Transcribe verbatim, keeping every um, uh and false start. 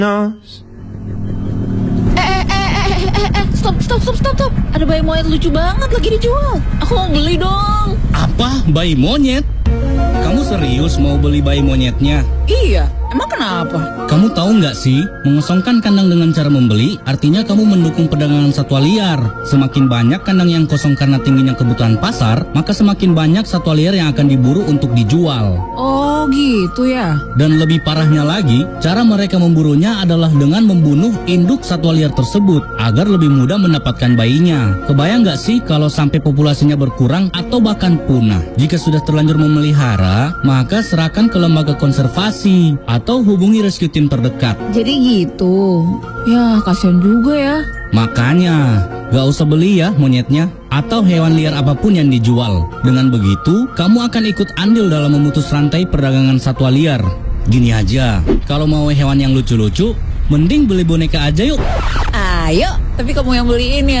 nose. Eh, eh, eh, eh, eh, eh, stop, stop, stop, stop, stop. Ada bayi monyet lucu banget lagi dijual. Aku mau beli dong. Apa? Bayi monyet? Kamu serius mau beli bayi monyetnya? Iya, emang kenapa? Kamu tahu nggak sih, mengosongkan kandang dengan cara membeli, artinya kamu mendukung perdagangan satwa liar. Semakin banyak kandang yang kosong karena tingginya kebutuhan pasar, maka semakin banyak satwa liar yang akan diburu untuk dijual. Oh gitu ya. Dan lebih parahnya lagi, cara mereka memburunya adalah dengan membunuh induk satwa liar tersebut, agar lebih mudah mendapatkan bayinya. Kebayang nggak sih kalau sampai populasinya berkurang atau bahkan punah? Jika sudah terlanjur memelihara, maka serahkan ke lembaga konservasi atau hubungi rescue team terdekat. Jadi gitu. Ya, kasihan juga ya. Makanya, gak usah beli ya monyetnya atau hewan liar apapun yang dijual. Dengan begitu, kamu akan ikut andil dalam memutus rantai perdagangan satwa liar. Gini aja, kalau mau hewan yang lucu-lucu, mending beli boneka aja yuk. Ayo, tapi kamu yang beliin ya.